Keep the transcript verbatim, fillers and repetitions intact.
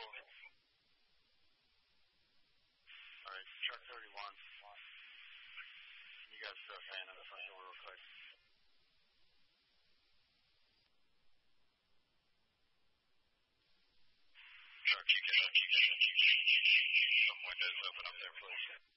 All right, truck thirty-one. You guys start paying on the front door real quick. Truck, you can, you can, some windows open up there, please.